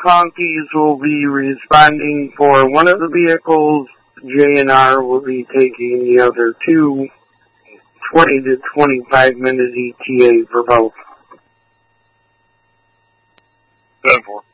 Conkeys will be responding for one of the vehicles. JNR will be taking the other two. 20 to 25 minute ETA for both. 10-4.